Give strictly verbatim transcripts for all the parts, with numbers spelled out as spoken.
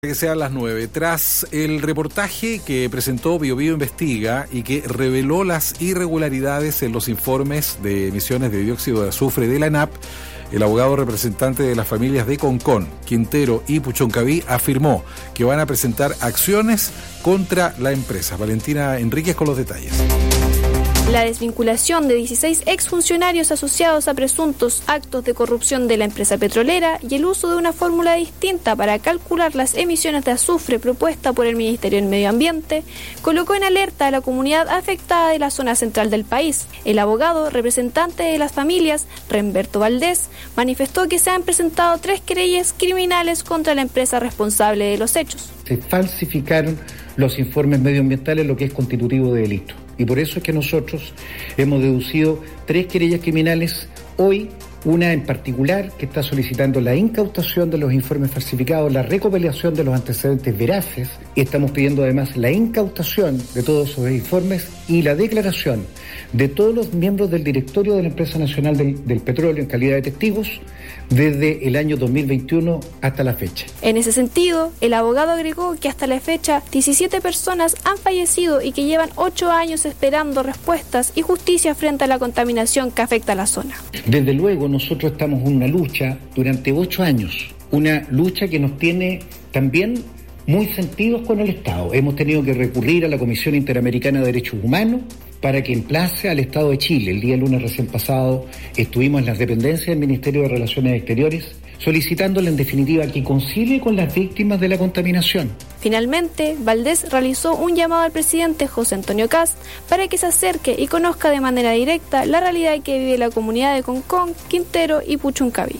Que sean las nueve. Tras el reportaje que presentó BioBio Investiga y que reveló las irregularidades en los informes de emisiones de dióxido de azufre de la ANAP, el abogado representante de las familias de Concón, Quintero y Puchoncaví afirmó que van a presentar acciones contra la empresa. Valentina Enríquez con los detalles. La desvinculación de dieciséis exfuncionarios asociados a presuntos actos de corrupción de la empresa petrolera y el uso de una fórmula distinta para calcular las emisiones de azufre propuesta por el Ministerio del Medio Ambiente colocó en alerta a la comunidad afectada de la zona central del país. El abogado representante de las familias, Remberto Valdés, manifestó que se han presentado tres querellas criminales contra la empresa responsable de los hechos. Se falsificaron los informes medioambientales, lo que es constitutivo de delito. Y por eso es que nosotros hemos deducido tres querellas criminales hoy, una en particular que está solicitando la incautación de los informes falsificados, la recopilación de los antecedentes veraces, y estamos pidiendo además la incautación de todos esos informes y la declaración de todos los miembros del directorio de la Empresa Nacional del, del Petróleo en calidad de testigos desde el año dos mil veintiuno hasta la fecha. En ese sentido, el abogado agregó que hasta la fecha diecisiete personas han fallecido y que llevan ocho años esperando respuestas y justicia frente a la contaminación que afecta a la zona. Desde luego, nosotros estamos en una lucha durante ocho años, una lucha que nos tiene también muy sentidos con el Estado. Hemos tenido que recurrir a la Comisión Interamericana de Derechos Humanos para que emplace al Estado de Chile. El día lunes recién pasado estuvimos en las dependencias del Ministerio de Relaciones Exteriores solicitándole en definitiva que concilie con las víctimas de la contaminación. Finalmente, Valdés realizó un llamado al presidente José Antonio Kast para que se acerque y conozca de manera directa la realidad que vive la comunidad de Concón, Quintero y Puchuncaví.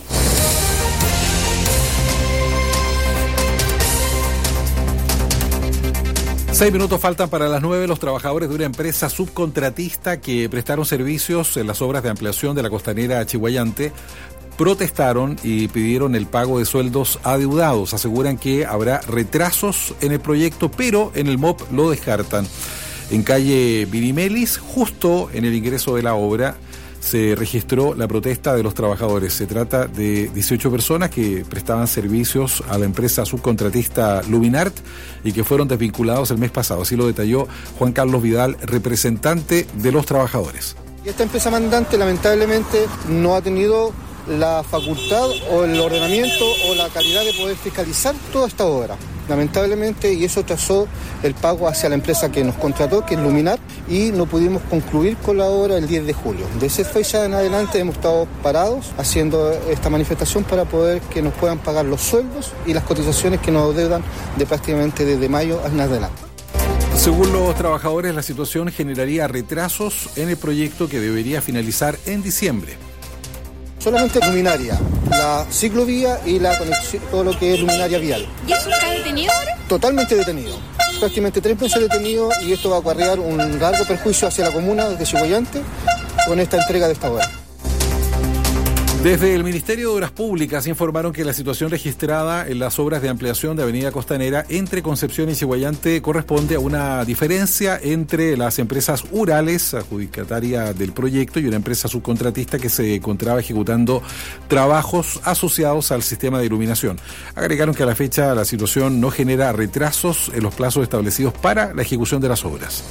Seis minutos faltan para las nueve. Los trabajadores de una empresa subcontratista que prestaron servicios en las obras de ampliación de la costanera Chiguayante protestaron y pidieron el pago de sueldos adeudados. Aseguran que habrá retrasos en el proyecto, pero en el M O P lo descartan. En calle Virimelis, justo en el ingreso de la obra, se registró la protesta de los trabajadores. Se trata de dieciocho personas que prestaban servicios a la empresa subcontratista Luminart y que fueron desvinculados el mes pasado. Así lo detalló Juan Carlos Vidal, representante de los trabajadores. Esta empresa mandante lamentablemente no ha tenido la facultad o el ordenamiento o la calidad de poder fiscalizar toda esta obra. Lamentablemente, y eso trazó el pago hacia la empresa que nos contrató, que es Luminart, y no pudimos concluir con la obra el diez de julio. De esa fecha en adelante hemos estado parados haciendo esta manifestación para poder que nos puedan pagar los sueldos y las cotizaciones que nos deudan de prácticamente desde mayo en adelante. Según los trabajadores, la situación generaría retrasos en el proyecto que debería finalizar en diciembre. Solamente luminaria, la ciclovía y la conexión, todo lo que es luminaria vial. ¿Y eso está detenido ahora? Totalmente detenido. Prácticamente tres meses detenido, y esto va a acarrear un largo perjuicio hacia la comuna de Chiguayante con esta entrega de esta obra. Desde el Ministerio de Obras Públicas informaron que la situación registrada en las obras de ampliación de Avenida Costanera entre Concepción y Chiguayante corresponde a una diferencia entre las empresas Urales, adjudicataria del proyecto, y una empresa subcontratista que se encontraba ejecutando trabajos asociados al sistema de iluminación. Agregaron que a la fecha la situación no genera retrasos en los plazos establecidos para la ejecución de las obras.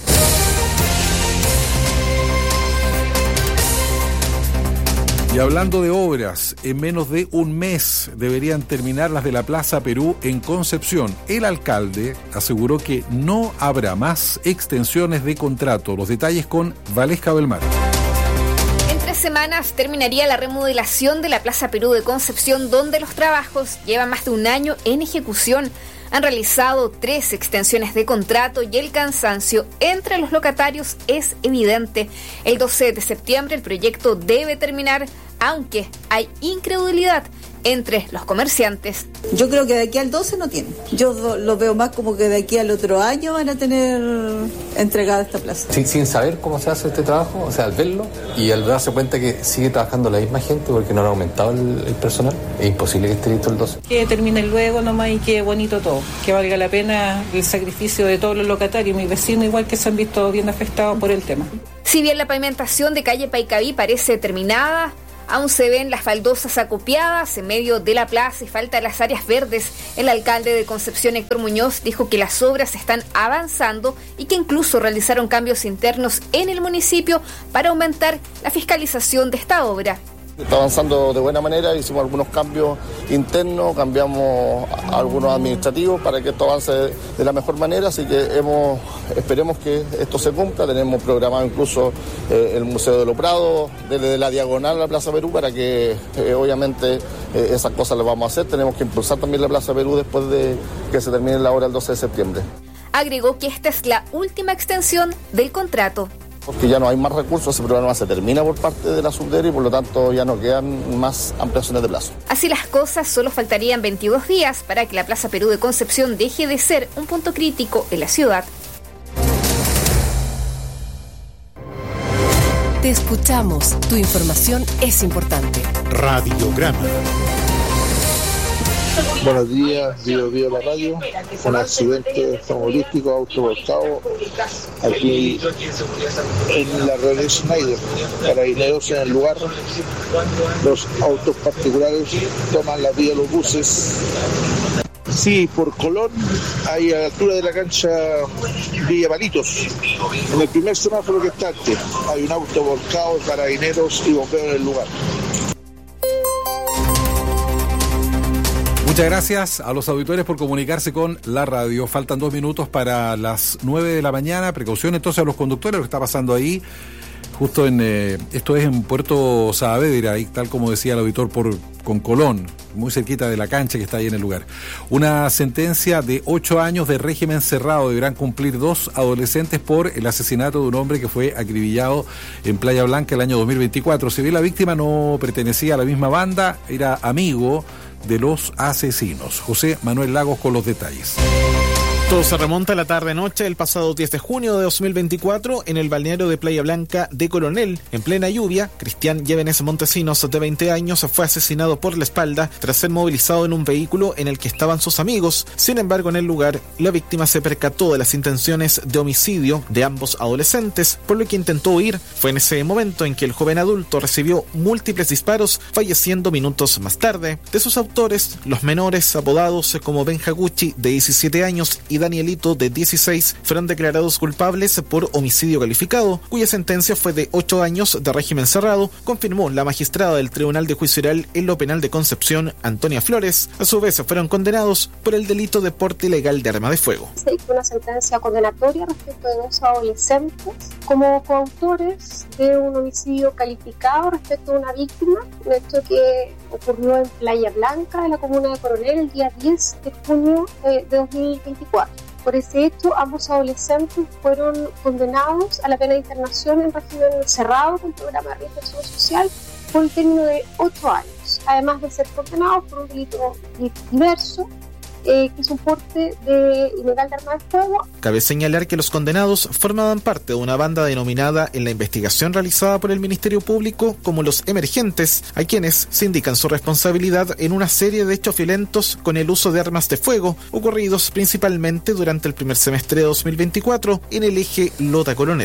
Y hablando de obras, en menos de un mes deberían terminar las de la Plaza Perú en Concepción. El alcalde aseguró que no habrá más extensiones de contrato. Los detalles con Valesca Belmar. En tres semanas terminaría la remodelación de la Plaza Perú de Concepción, donde los trabajos llevan más de un año en ejecución. Han realizado tres extensiones de contrato y el cansancio entre los locatarios es evidente. El doce de septiembre el proyecto debe terminar, aunque hay incredulidad entre los comerciantes. Yo creo que de aquí al doce no tienen. Yo lo veo más como que de aquí al otro año van a tener entregada esta plaza. Sí, sin saber cómo se hace este trabajo, o sea, al verlo y al darse cuenta que sigue trabajando la misma gente porque no han aumentado el, el personal, es imposible que esté listo el doce. Que termine luego nomás y que bonito todo, que valga la pena el sacrificio de todos los locatarios, mis vecinos igual, que se han visto bien afectados por el tema. Si bien la pavimentación de calle Paicaví parece terminada, Aún se ven las baldosas acopiadas en medio de la plaza y falta las áreas verdes. El alcalde de Concepción, Héctor Muñoz, dijo que las obras están avanzando y que incluso realizaron cambios internos en el municipio para aumentar la fiscalización de esta obra. Está avanzando de buena manera, hicimos algunos cambios internos, cambiamos algunos administrativos para que esto avance de la mejor manera, así que hemos, esperemos que esto se cumpla. Tenemos programado incluso eh, el Museo de los Prados, desde la diagonal a la Plaza Perú, para que eh, obviamente eh, esas cosas las vamos a hacer. Tenemos que impulsar también la Plaza Perú después de que se termine la obra el doce de septiembre. Agregó que esta es la última extensión del contrato. Porque ya no hay más recursos, ese programa se termina por parte de la Subdere y por lo tanto ya no quedan más ampliaciones de plazo. Así las cosas, solo faltarían veintidós días para que la Plaza Perú de Concepción deje de ser un punto crítico en la ciudad. Te escuchamos, tu información es importante. Radiograma. Buenos días, Bio Bio la radio. Un accidente automovilístico, auto volcado aquí en la René Schneider. Carabineros en el lugar. Los autos particulares toman la vía de los buses. Sí, por Colón, ahí a la altura de la cancha Villa Palitos. En el primer semáforo que está antes, hay un auto volcado, carabineros y bomberos en el lugar. Muchas gracias a los auditores por comunicarse con la radio. Faltan dos minutos para las nueve de la mañana. Precaución entonces a los conductores, lo que está pasando ahí. Justo en, eh, esto es en Puerto Saavedra, ahí, tal como decía el auditor, por, con Colón, muy cerquita de la cancha que está ahí en el lugar. Una sentencia de ocho años de régimen cerrado deberán cumplir dos adolescentes por el asesinato de un hombre que fue acribillado en Playa Blanca el año dos mil veinticuatro. Si bien la víctima no pertenecía a la misma banda, era amigo de los asesinos. José Manuel Lagos con los detalles. Todo se remonta a la tarde-noche del pasado diez de junio de dos mil veinticuatro en el balneario de Playa Blanca de Coronel. En plena lluvia, Cristian Llévenes Montesinos, de veinte años, fue asesinado por la espalda tras ser movilizado en un vehículo en el que estaban sus amigos. Sin embargo, en el lugar, la víctima se percató de las intenciones de homicidio de ambos adolescentes, por lo que intentó huir. Fue en ese momento en que el joven adulto recibió múltiples disparos, falleciendo minutos más tarde. De sus autores, los menores, apodados como Benja Gucci, de diecisiete años, y Danielito, de dieciséis, fueron declarados culpables por homicidio calificado, cuya sentencia fue de ocho años de régimen cerrado, confirmó la magistrada del Tribunal de Juicio Oral en lo Penal de Concepción, Antonia Flores. A su vez, fueron condenados por el delito de porte ilegal de arma de fuego. Se dictó una sentencia condenatoria respecto de dos adolescentes como coautores de un homicidio calificado respecto a una víctima, un hecho que ocurrió en Playa Blanca, en la comuna de Coronel, el día diez de junio de dos mil veinticuatro. Por ese hecho, ambos adolescentes fueron condenados a la pena de internación en régimen cerrado con programa de reinserción social por el término de ocho años, además de ser condenados por un delito diverso, Eh, que es un porte de ilegal de arma de fuego. Cabe señalar que los condenados formaban parte de una banda denominada en la investigación realizada por el Ministerio Público como los emergentes, a quienes se indican su responsabilidad en una serie de hechos violentos con el uso de armas de fuego, ocurridos principalmente durante el primer semestre de dos mil veinticuatro en el eje Lota-Coronel.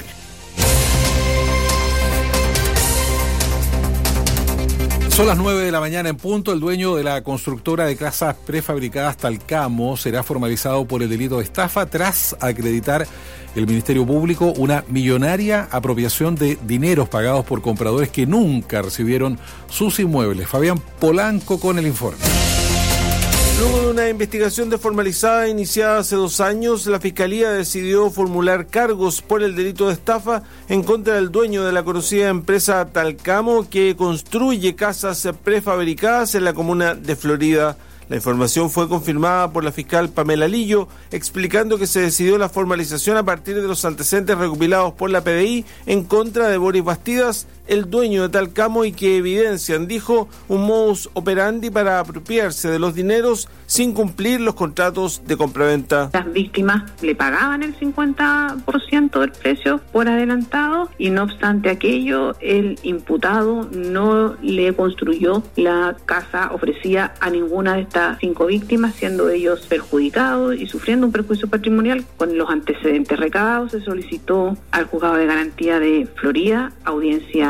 Son las nueve de la mañana en punto. El dueño de la constructora de casas prefabricadas Talcamo será formalizado por el delito de estafa tras acreditar el Ministerio Público una millonaria apropiación de dineros pagados por compradores que nunca recibieron sus inmuebles. Fabián Polanco con el informe. Luego de una investigación desformalizada iniciada hace dos años, la Fiscalía decidió formular cargos por el delito de estafa en contra del dueño de la conocida empresa Talcamo, que construye casas prefabricadas en la comuna de Florida. La información fue confirmada por la fiscal Pamela Lillo, explicando que se decidió la formalización a partir de los antecedentes recopilados por la P D I en contra de Boris Bastidas, el dueño de Talcamo, y que evidencian, dijo, un modus operandi para apropiarse de los dineros sin cumplir los contratos de compraventa. Las víctimas le pagaban el cincuenta por ciento del precio por adelantado y no obstante aquello, el imputado no le construyó la casa ofrecida a ninguna de estas cinco víctimas, siendo ellos perjudicados y sufriendo un perjuicio patrimonial. Con los antecedentes recabados se solicitó al juzgado de garantía de Florida audiencia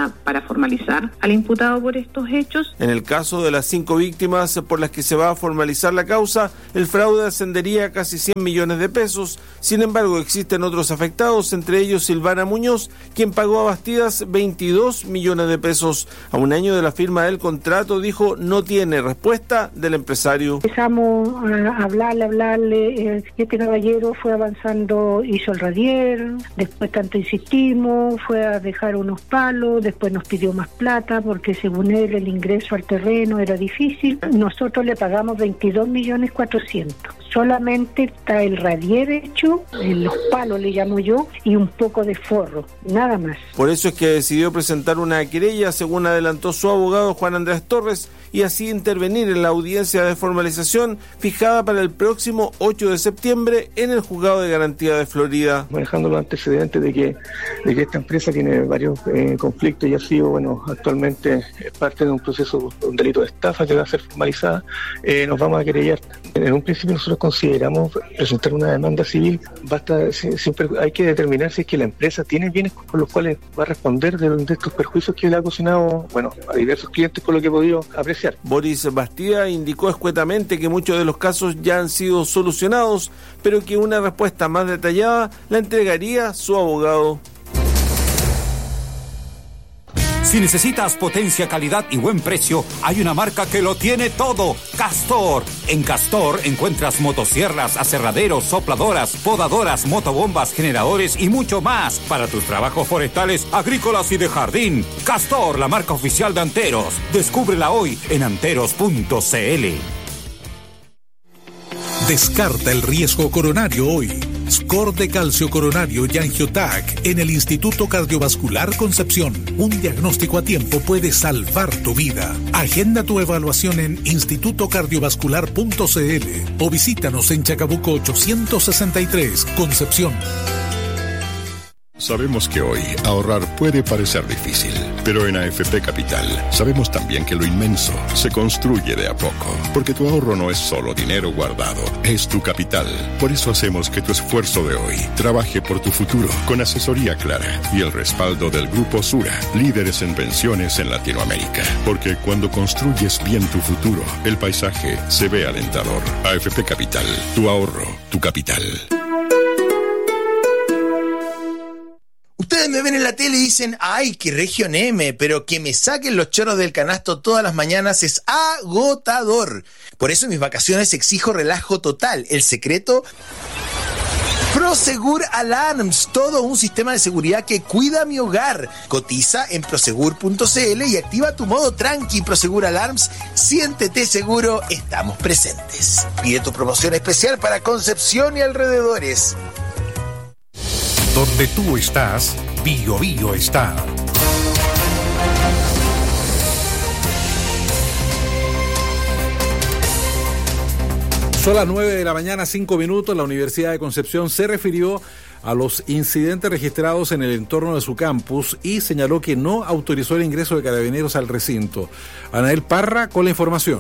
para, para formalizar al imputado por estos hechos. En el caso de las cinco víctimas por las que se va a formalizar la causa, el fraude ascendería a casi cien millones de pesos. Sin embargo, existen otros afectados, entre ellos Silvana Muñoz, quien pagó a Bastidas veintidós millones de pesos. A un año de la firma del contrato, dijo, no tiene respuesta del empresario. Empezamos a hablarle, hablarle, este caballero fue avanzando, hizo el radier, después tanto insistimos, fue a dejar unos palos, después nos pidió más plata porque según él el ingreso al terreno era difícil. Nosotros le pagamos veintidós millones cuatrocientos. Solamente está el radier hecho, los palos le llamo yo, y un poco de forro, nada más. Por eso es que decidió presentar una querella, según adelantó su abogado Juan Andrés Torres, y así intervenir en la audiencia de formalización fijada para el próximo ocho de septiembre en el Juzgado de Garantía de Florida. Manejando los antecedentes de que, de que esta empresa tiene varios eh, conflictos y ha sido, bueno, actualmente es parte de un proceso, un delito de estafa que va a ser formalizada, eh, nos vamos a querellar. En un principio nosotros consideramos presentar una demanda civil, basta, siempre hay que determinar si es que la empresa tiene bienes con los cuales va a responder de, de estos perjuicios que le ha ocasionado, bueno, a diversos clientes por lo que he podido apreciar. Boris Bastida indicó escuetamente que muchos de los casos ya han sido solucionados, pero que una respuesta más detallada la entregaría su abogado. Si necesitas potencia, calidad y buen precio, hay una marca que lo tiene todo, Castor. En Castor encuentras motosierras, aserraderos, sopladoras, podadoras, motobombas, generadores y mucho más para tus trabajos forestales, agrícolas y de jardín. Castor, la marca oficial de Anteros. Descúbrela hoy en anteros punto c l. Descarta el riesgo coronario hoy. Score de calcio coronario y Angiotac en el Instituto Cardiovascular Concepción. Un diagnóstico a tiempo puede salvar tu vida. Agenda tu evaluación en instituto cardiovascular punto c l o visítanos en Chacabuco ochocientos sesenta y tres, Concepción. Sabemos que hoy ahorrar puede parecer difícil, pero en A F P Capital sabemos también que lo inmenso se construye de a poco, porque tu ahorro no es solo dinero guardado, es tu capital. Por eso hacemos que tu esfuerzo de hoy trabaje por tu futuro, con asesoría clara y el respaldo del Grupo Sura, líderes en pensiones en Latinoamérica. Porque cuando construyes bien tu futuro, el paisaje se ve alentador. A F P Capital, tu ahorro, tu capital. Ustedes me ven en la tele y dicen, ay, qué región M, pero que me saquen los chorros del canasto todas las mañanas es agotador. Por eso en mis vacaciones exijo relajo total. El secreto, Prosegur Alarms, todo un sistema de seguridad que cuida mi hogar. Cotiza en prosegur punto c l y activa tu modo tranqui. Prosegur Alarms, siéntete seguro, estamos presentes. Pide tu promoción especial para Concepción y alrededores. Donde tú estás, Bio Bio está. Son las nueve de la mañana, cinco minutos. La Universidad de Concepción se refirió a los incidentes registrados en el entorno de su campus y señaló que no autorizó el ingreso de carabineros al recinto. Anael Parra con la información.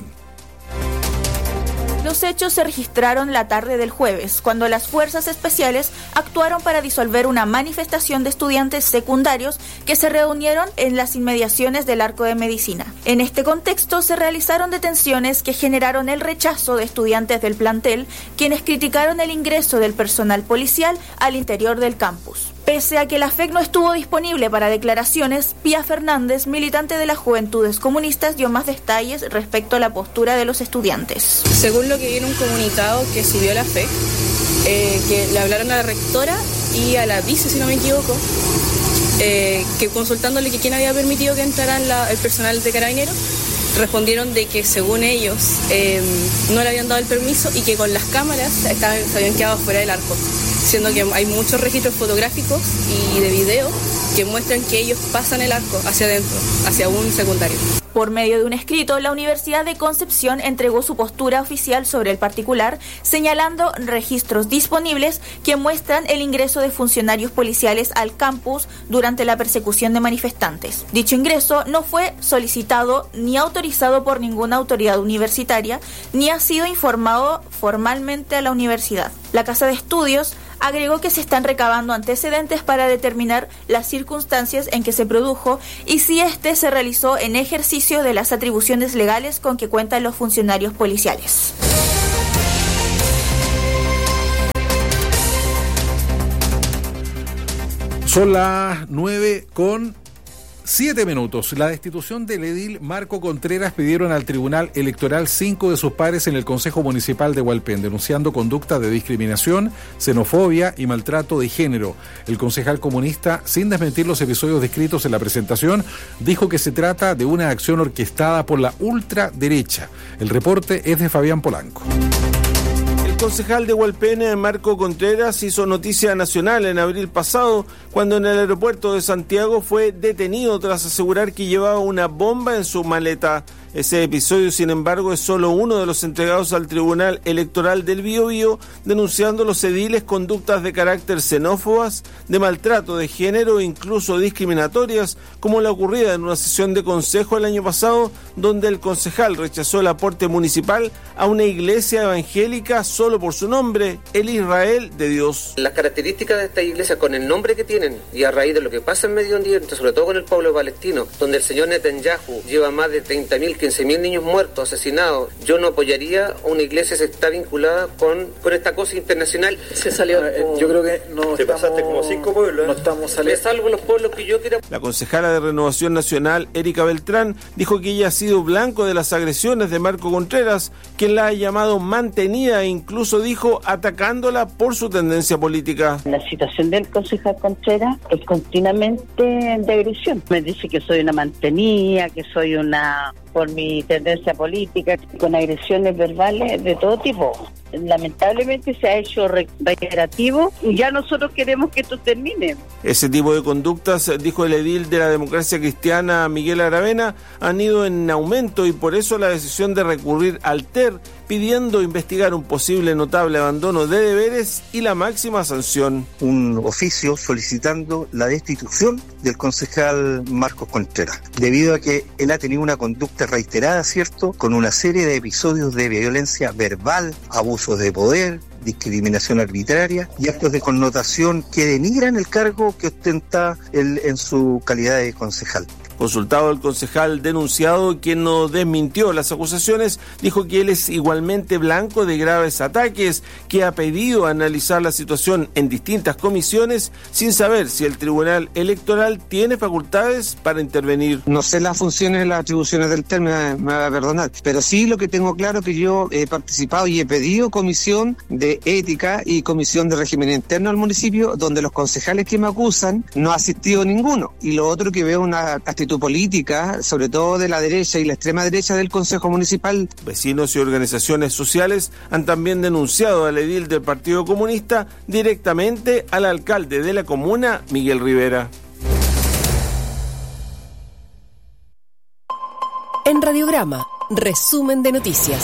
Los hechos se registraron la tarde del jueves, cuando las fuerzas especiales actuaron para disolver una manifestación de estudiantes secundarios que se reunieron en las inmediaciones del Arco de Medicina. En este contexto se realizaron detenciones que generaron el rechazo de estudiantes del plantel, quienes criticaron el ingreso del personal policial al interior del campus. Pese a que la F E C no estuvo disponible para declaraciones, Pía Fernández, militante de las Juventudes Comunistas, dio más detalles respecto a la postura de los estudiantes. Según lo que vi en un comunicado que subió la F E C, eh, que le hablaron a la rectora y a la vice, si no me equivoco, eh, que consultándole que quién había permitido que entraran la, el personal de Carabineros, respondieron de que según ellos eh, no le habían dado el permiso y que con las cámaras estaban, se habían quedado fuera del arco, siendo que hay muchos registros fotográficos y de video que muestran que ellos pasan el arco hacia adentro, hacia un secundario. Por medio de un escrito, la Universidad de Concepción entregó su postura oficial sobre el particular, señalando registros disponibles que muestran el ingreso de funcionarios policiales al campus durante la persecución de manifestantes. Dicho ingreso no fue solicitado ni autorizado por ninguna autoridad universitaria, ni ha sido informado formalmente a la universidad. La Casa de Estudios agregó que se están recabando antecedentes para determinar las circunstancias en que se produjo y si éste se realizó en ejercicio de las atribuciones legales con que cuentan los funcionarios policiales. Son las nueve con siete minutos. La destitución del edil Marco Contreras pidieron al Tribunal Electoral cinco de sus pares en el Consejo Municipal de Hualpén, denunciando conductas de discriminación, xenofobia y maltrato de género. El concejal comunista, sin desmentir los episodios descritos en la presentación, dijo que se trata de una acción orquestada por la ultraderecha. El reporte es de Fabián Polanco. El concejal de Hualpén, Marco Contreras, hizo noticia nacional en abril pasado cuando en el aeropuerto de Santiago fue detenido tras asegurar que llevaba una bomba en su maleta. Ese episodio, sin embargo, es solo uno de los entregados al Tribunal Electoral del Biobío, denunciando los ediles conductas de carácter xenófobas, de maltrato de género e incluso discriminatorias, como la ocurrida en una sesión de consejo el año pasado, donde el concejal rechazó el aporte municipal a una iglesia evangélica solo por su nombre, el Israel de Dios. Las características de esta iglesia, con el nombre que tienen y a raíz de lo que pasa en Medio Oriente, sobre todo con el pueblo palestino, donde el señor Netanyahu lleva más de treinta mil, quince mil niños muertos, asesinados, yo no apoyaría una iglesia que está vinculada con, con esta cosa internacional. Se salió, ah, como, yo creo que no te estamos, pasaste como cinco pueblos. No estamos saliendo. Me salvo los pueblos que yo quiera. La concejala de Renovación Nacional, Erika Beltrán, dijo que ella ha sido blanco de las agresiones de Marco Contreras, quien la ha llamado mantenida e incluso dijo atacándola por su tendencia política. La situación del concejal Contreras es continuamente de agresión. Me dice que soy una mantenida, que soy una... por mi tendencia política, con agresiones verbales de todo tipo. Lamentablemente se ha hecho reiterativo y ya nosotros queremos que esto termine. Ese tipo de conductas, dijo el edil de la Democracia Cristiana Miguel Aravena, han ido en aumento y por eso la decisión de recurrir al T E R pidiendo investigar un posible notable abandono de deberes y la máxima sanción. Un oficio solicitando la destitución del concejal Marcos Contreras, debido a que él ha tenido una conducta reiterada, ¿cierto?, con una serie de episodios de violencia verbal, abusos de poder, discriminación arbitraria y actos de connotación que denigran el cargo que ostenta él en su calidad de concejal. Consultado el concejal denunciado, quien no desmintió las acusaciones, dijo que él es igualmente blanco de graves ataques, que ha pedido analizar la situación en distintas comisiones sin saber si el Tribunal Electoral tiene facultades para intervenir. No sé las funciones y las atribuciones del T E R, me, me va a perdonar, pero sí lo que tengo claro es que yo he participado y he pedido comisión de ética y comisión de régimen interno al municipio, donde los concejales que me acusan no ha asistido ninguno. Y lo otro que veo una actitud política, sobre todo de la derecha y la extrema derecha del Consejo Municipal. Vecinos y organizaciones sociales han también denunciado al edil del Partido Comunista directamente al alcalde de la comuna, Miguel Rivera. En Radiograma, resumen de noticias.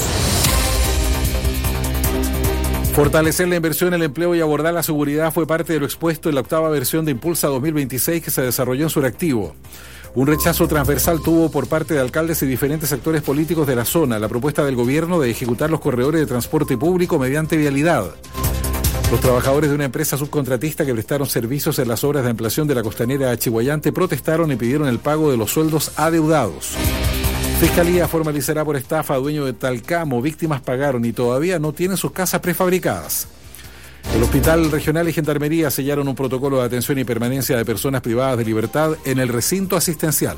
Fortalecer la inversión, el empleo y abordar la seguridad fue parte de lo expuesto en la octava versión de Impulsa dos mil veintiséis que se desarrolló en Suractivo. Un rechazo transversal tuvo por parte de alcaldes y diferentes actores políticos de la zona la propuesta del gobierno de ejecutar los corredores de transporte público mediante vialidad. Los trabajadores de una empresa subcontratista que prestaron servicios en las obras de ampliación de la costanera Chihuayante protestaron y pidieron el pago de los sueldos adeudados. Fiscalía formalizará por estafa a dueño de Talcamo. Víctimas pagaron y todavía no tienen sus casas prefabricadas. El Hospital Regional y Gendarmería sellaron un protocolo de atención y permanencia de personas privadas de libertad en el recinto asistencial.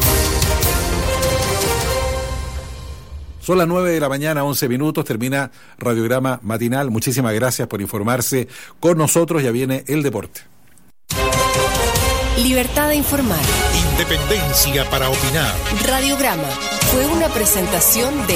Son las nueve de la mañana, once minutos, termina Radiograma Matinal. Muchísimas gracias por informarse con nosotros. Ya viene el deporte. Libertad de informar. Independencia para opinar. Radiograma fue una presentación de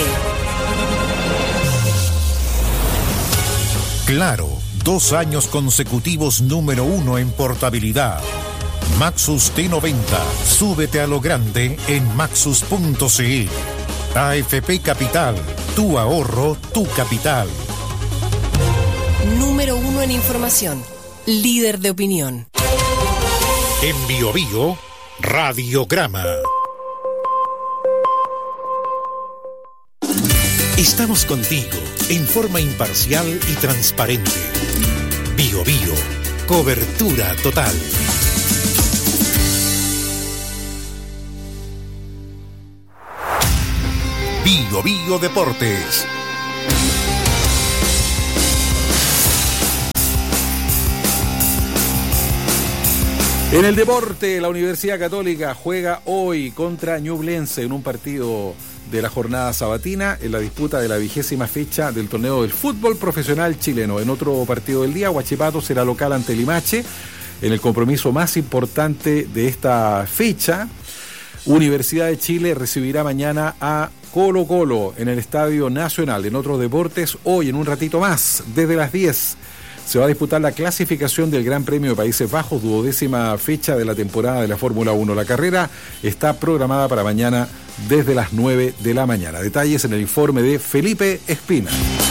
Claro, dos años consecutivos número uno en portabilidad. Maxus T noventa. Súbete a lo grande en maxus punto c l. A F P Capital. Tu ahorro, tu capital. Número uno en información. Líder de opinión. En Biobío, Radiograma. Estamos contigo en forma imparcial y transparente. Bio Bio, cobertura total. Bio Bio Deportes. En el deporte, la Universidad Católica juega hoy contra Ñublense en un partido de la jornada sabatina en la disputa de la vigésima fecha del torneo del fútbol profesional chileno. En otro partido del día, Huachipato será local ante Limache en el compromiso más importante de esta fecha. Universidad de Chile recibirá mañana a Colo Colo en el Estadio Nacional. En otros deportes, hoy en un ratito más, desde las diez, se va a disputar la clasificación del Gran Premio de Países Bajos, duodécima fecha de la temporada de la Fórmula uno. La carrera está programada para mañana desde las nueve de la mañana. Detalles en el informe de Felipe Espina.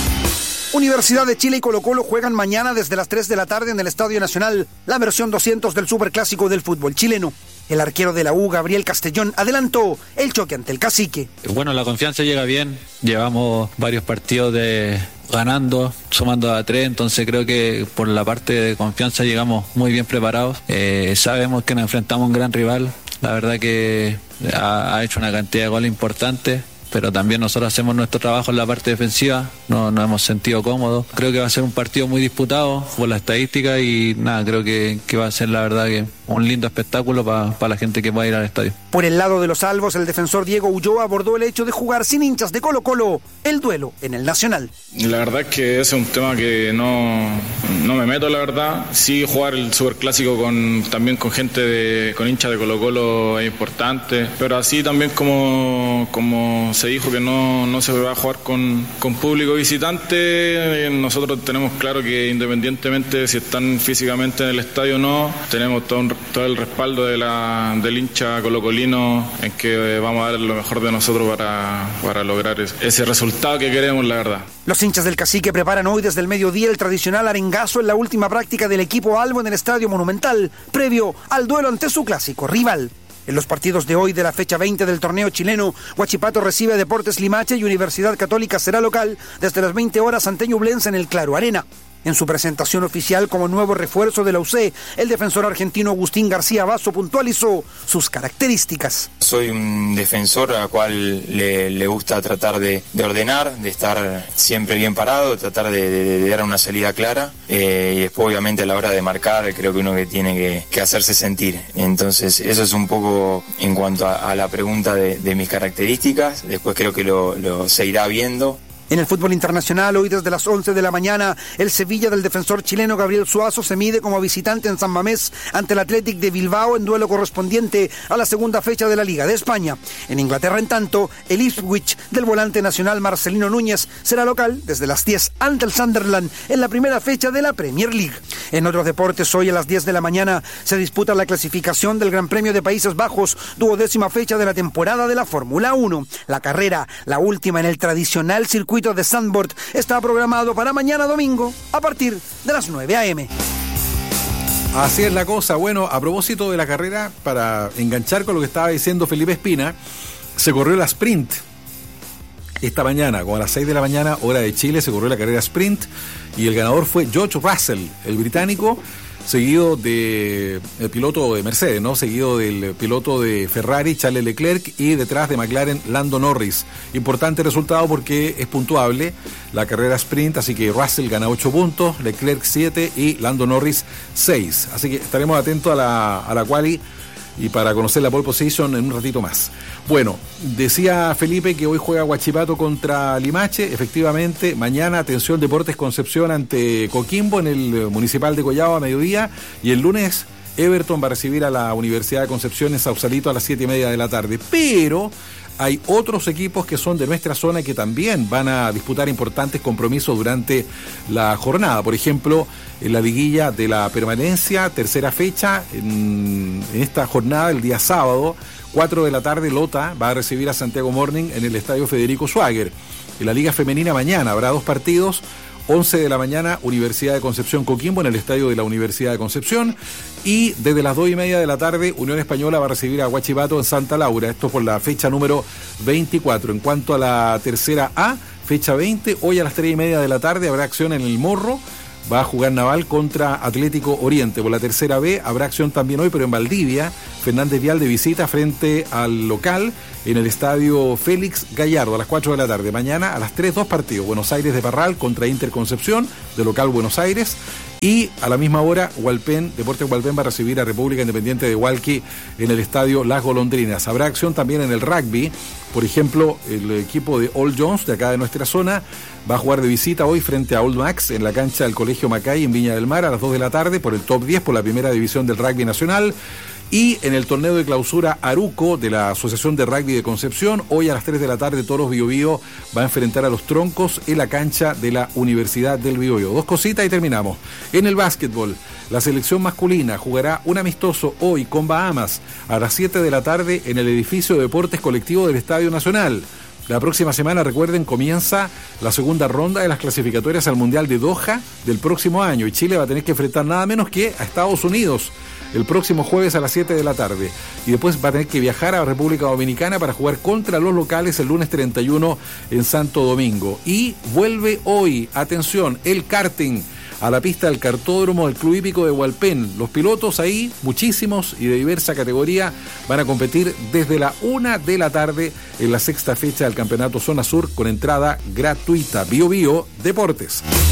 Universidad de Chile y Colo Colo juegan mañana desde las tres de la tarde en el Estadio Nacional, la versión doscientos del Superclásico del fútbol chileno. El arquero de la U, Gabriel Castellón, adelantó el choque ante el Cacique. Bueno, la confianza llega bien, llevamos varios partidos de ganando, sumando a tres, entonces creo que por la parte de confianza llegamos muy bien preparados. Eh, sabemos que nos enfrentamos a un gran rival, la verdad que ha, ha hecho una cantidad de goles importantes, pero también nosotros hacemos nuestro trabajo en la parte defensiva, no nos hemos sentido cómodos. Creo que va a ser un partido muy disputado por la estadística y nada, creo que, que va a ser la verdad que un lindo espectáculo para pa la gente que va a ir al estadio. Por el lado de los salvos, el defensor Diego Ulloa abordó el hecho de jugar sin hinchas de Colo Colo el duelo en el Nacional. La verdad es que ese es un tema que no, no me meto, la verdad. Sí, jugar el Superclásico con, también con gente, de, con hinchas de Colo Colo es importante, pero así también como, como se dijo que no, no se va a jugar con, con público visitante, nosotros tenemos claro que independientemente si están físicamente en el estadio o no, tenemos todo, un, todo el respaldo de la, del hincha colocolino en que vamos a dar lo mejor de nosotros para, para lograr ese resultado que queremos, la verdad. Los hinchas del Cacique preparan hoy desde el mediodía el tradicional arengazo en la última práctica del equipo albo en el Estadio Monumental, previo al duelo ante su clásico rival. En los partidos de hoy de la fecha veinte del torneo chileno, Huachipato recibe a Deportes Limache y Universidad Católica será local desde las veinte horas ante Ñublense en el Claro Arena. En su presentación oficial como nuevo refuerzo de la U C, el defensor argentino Agustín García Basso puntualizó sus características. Soy un defensor al cual le, le gusta tratar de, de ordenar, de estar siempre bien parado, tratar de, de, de dar una salida clara eh, y después obviamente a la hora de marcar creo que uno que tiene que, que hacerse sentir. Entonces eso es un poco en cuanto a, a la pregunta de, de mis características, después creo que lo, lo se irá viendo. En el fútbol internacional, hoy desde las once de la mañana, el Sevilla del defensor chileno Gabriel Suazo se mide como visitante en San Mamés ante el Athletic de Bilbao en duelo correspondiente a la segunda fecha de la Liga de España. En Inglaterra, en tanto, el Ipswich del volante nacional Marcelino Núñez será local desde las diez ante el Sunderland en la primera fecha de la Premier League. En otros deportes, hoy a las diez de la mañana se disputa la clasificación del Gran Premio de Países Bajos, duodécima fecha de la temporada de la Fórmula uno. La carrera, la última en el tradicional circuito de Zandvoort, está programado para mañana domingo a partir de las nueve a eme. Así es la cosa. Bueno, a propósito de la carrera, para enganchar con lo que estaba diciendo Felipe Espina, se corrió la sprint esta mañana, como a las seis de la mañana, hora de Chile, se corrió la carrera sprint y el ganador fue George Russell, el británico, seguido del de piloto de Mercedes, ¿no? Seguido del piloto de Ferrari, Charles Leclerc, y detrás de McLaren, Lando Norris. Importante resultado porque es puntuable la carrera sprint, así que Russell gana ocho puntos, Leclerc siete y Lando Norris seis. Así que estaremos atentos a la, a la quali y para conocer la pole position en un ratito más. Bueno, decía Felipe que hoy juega Huachipato contra Limache. Efectivamente, mañana atención Deportes Concepción ante Coquimbo en el Municipal de Collao a mediodía, y el lunes Everton va a recibir a la Universidad de Concepción en Sausalito a las siete y media de la tarde. Pero hay otros equipos que son de nuestra zona y que también van a disputar importantes compromisos durante la jornada. Por ejemplo, en la liguilla de la permanencia, tercera fecha, en, en esta jornada, el día sábado, cuatro de la tarde, Lota va a recibir a Santiago Morning en el Estadio Federico Schwager. En la Liga Femenina mañana habrá dos partidos. once de la mañana, Universidad de Concepción Coquimbo en el estadio de la Universidad de Concepción, y desde las dos y media de la tarde Unión Española va a recibir a Huachipato en Santa Laura, esto por la fecha número veinticuatro. En cuanto a la tercera A, fecha veinte, hoy a las tres y media de la tarde habrá acción en el Morro va a jugar Naval contra Atlético Oriente. Por la tercera B habrá acción también hoy, pero en Valdivia, Fernández Vial de visita frente al local en el estadio Félix Gallardo a las cuatro de la tarde. Mañana a las tres, dos partidos. Buenos Aires de Parral contra Inter Concepción, de local Buenos Aires. Y a la misma hora, Hualpén, Deportes Hualpén va a recibir a República Independiente de Hualqui en el estadio Las Golondrinas. Habrá acción también en el rugby. Por ejemplo, el equipo de All Jones, de acá de nuestra zona, va a jugar de visita hoy frente a Old Max en la cancha del Colegio Macay en Viña del Mar a las dos de la tarde por el top diez, por la primera división del rugby nacional. Y en el torneo de clausura Aruco de la Asociación de Rugby de Concepción, hoy a las tres de la tarde Toros Biobío va a enfrentar a los Troncos en la cancha de la Universidad del Biobío. Dos cositas y terminamos. En el básquetbol, la selección masculina jugará un amistoso hoy con Bahamas a las siete de la tarde en el edificio de Deportes Colectivo del Estadio Nacional. La próxima semana, recuerden, comienza la segunda ronda de las clasificatorias al Mundial de Doha del próximo año y Chile va a tener que enfrentar nada menos que a Estados Unidos el próximo jueves a las siete de la tarde. Y después va a tener que viajar a República Dominicana para jugar contra los locales el lunes treinta y uno en Santo Domingo. Y vuelve hoy, atención, el karting a la pista del cartódromo del Club Hípico de Hualpén. Los pilotos ahí, muchísimos y de diversa categoría, van a competir desde la una de la tarde en la sexta fecha del Campeonato Zona Sur con entrada gratuita. Bio Bio Deportes.